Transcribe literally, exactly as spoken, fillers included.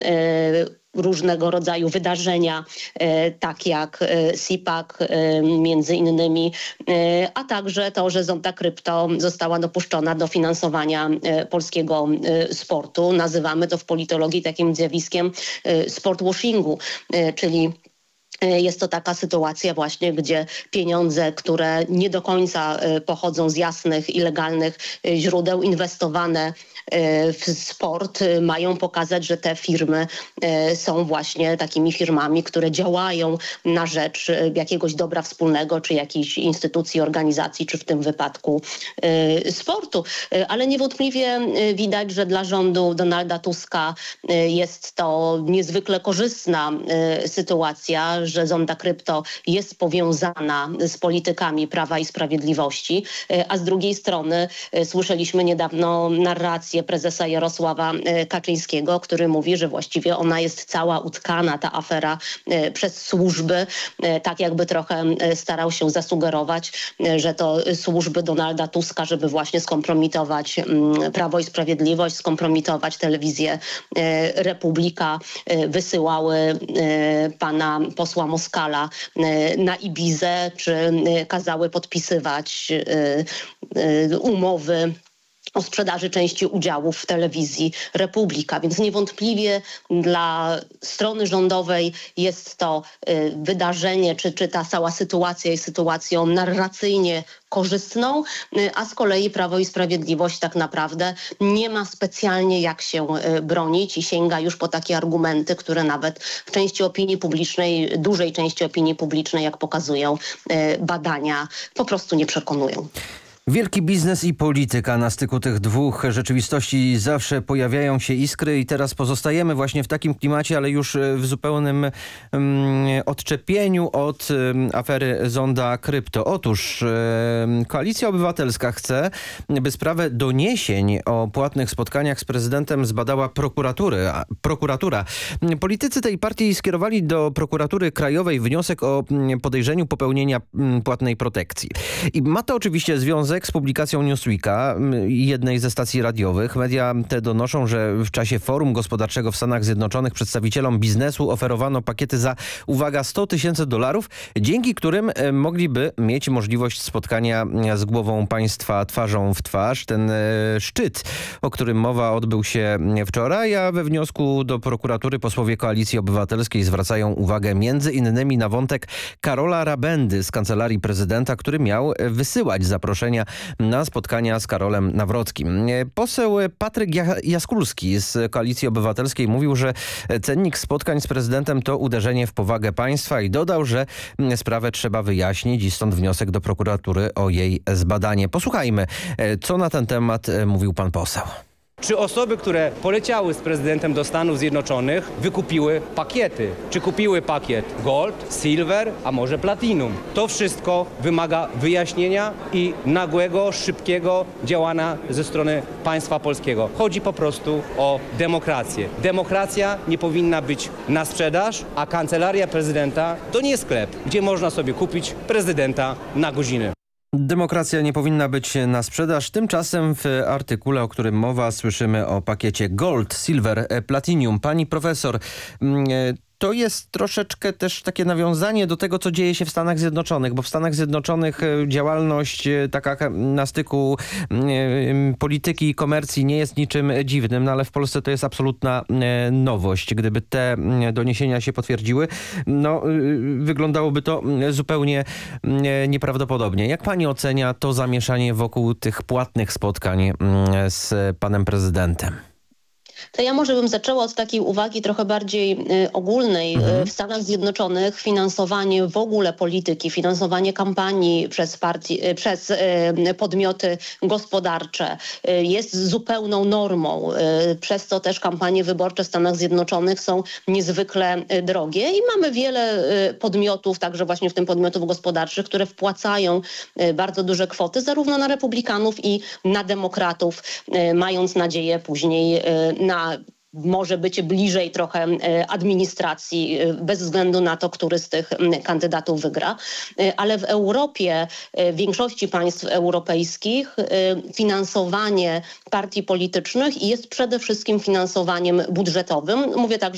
różnego rodzaju wydarzenia, tak jak SIPAC między innymi, a także to, że Zonda Krypto została dopuszczona do finansowania polskiego sportu. Nazywamy to w politologii takim zjawiskiem sportwashingu, czyli jest to taka sytuacja właśnie, gdzie pieniądze, które nie do końca pochodzą z jasnych i legalnych źródeł, inwestowane w sport, mają pokazać, że te firmy są właśnie takimi firmami, które działają na rzecz jakiegoś dobra wspólnego, czy jakiejś instytucji, organizacji, czy w tym wypadku sportu. Ale niewątpliwie widać, że dla rządu Donalda Tuska jest to niezwykle korzystna sytuacja, że Zonda Krypto jest powiązana z politykami Prawa i Sprawiedliwości, a z drugiej strony słyszeliśmy niedawno narrację prezesa Jarosława Kaczyńskiego, który mówi, że właściwie ona jest cała utkana, ta afera, przez służby, tak jakby trochę starał się zasugerować, że to służby Donalda Tuska, żeby właśnie skompromitować Prawo i Sprawiedliwość, skompromitować telewizję Republika, wysyłały pana posła Moskala na Ibizę, czy kazały podpisywać umowy o sprzedaży części udziałów w telewizji Republika. Więc niewątpliwie dla strony rządowej jest to y, wydarzenie, czy, czy ta cała sytuacja jest sytuacją narracyjnie korzystną, y, a z kolei Prawo i Sprawiedliwość tak naprawdę nie ma specjalnie jak się y, bronić i sięga już po takie argumenty, które nawet w części opinii publicznej, dużej części opinii publicznej, jak pokazują y, badania, po prostu nie przekonują. Wielki biznes i polityka. Na styku tych dwóch rzeczywistości zawsze pojawiają się iskry i teraz pozostajemy właśnie w takim klimacie, ale już w zupełnym um, odczepieniu od um, afery Zonda Krypto. Otóż um, Koalicja Obywatelska chce, by sprawę doniesień o płatnych spotkaniach z prezydentem zbadała prokuratury, a, prokuratura. Politycy tej partii skierowali do prokuratury krajowej wniosek o podejrzeniu popełnienia płatnej protekcji. I ma to oczywiście związek z publikacją Newsweeka, jednej ze stacji radiowych. Media te donoszą, że w czasie forum gospodarczego w Stanach Zjednoczonych przedstawicielom biznesu oferowano pakiety za, uwaga, sto tysięcy dolarów, dzięki którym mogliby mieć możliwość spotkania z głową państwa twarzą w twarz. Ten szczyt, o którym mowa, odbył się wczoraj, a we wniosku do prokuratury posłowie Koalicji Obywatelskiej zwracają uwagę między innymi na wątek Karola Rabendy z Kancelarii Prezydenta, który miał wysyłać zaproszenia na spotkania z Karolem Nawrockim. Poseł Patryk Jaskulski z Koalicji Obywatelskiej mówił, że cennik spotkań z prezydentem to uderzenie w powagę państwa i dodał, że sprawę trzeba wyjaśnić i stąd wniosek do prokuratury o jej zbadanie. Posłuchajmy, co na ten temat mówił pan poseł. Czy osoby, które poleciały z prezydentem do Stanów Zjednoczonych, wykupiły pakiety? Czy kupiły pakiet Gold, Silver, a może Platinum? To wszystko wymaga wyjaśnienia i nagłego, szybkiego działania ze strony państwa polskiego. Chodzi po prostu o demokrację. Demokracja nie powinna być na sprzedaż, a kancelaria prezydenta to nie sklep, gdzie można sobie kupić prezydenta na godziny. Demokracja nie powinna być na sprzedaż. Tymczasem w artykule, o którym mowa, słyszymy o pakiecie Gold, Silver, Platinum. Pani profesor, to jest troszeczkę też takie nawiązanie do tego, co dzieje się w Stanach Zjednoczonych, bo w Stanach Zjednoczonych działalność taka na styku polityki i komercji nie jest niczym dziwnym, no ale w Polsce to jest absolutna nowość. Gdyby te doniesienia się potwierdziły, no wyglądałoby to zupełnie nieprawdopodobnie. Jak pani ocenia to zamieszanie wokół tych płatnych spotkań z panem prezydentem? To ja może bym zaczęła od takiej uwagi trochę bardziej y, ogólnej. Mhm. W Stanach Zjednoczonych finansowanie w ogóle polityki, finansowanie kampanii przez, partii, y, przez y, podmioty gospodarcze y, jest zupełną normą. Y, przez to też kampanie wyborcze w Stanach Zjednoczonych są niezwykle y, drogie i mamy wiele y, podmiotów, także właśnie w tym podmiotów gospodarczych, które wpłacają y, bardzo duże kwoty zarówno na republikanów i na demokratów, y, mając nadzieję później y, na może być bliżej trochę administracji, bez względu na to, który z tych kandydatów wygra. Ale w Europie, w większości państw europejskich finansowanie partii politycznych jest przede wszystkim finansowaniem budżetowym. Mówię także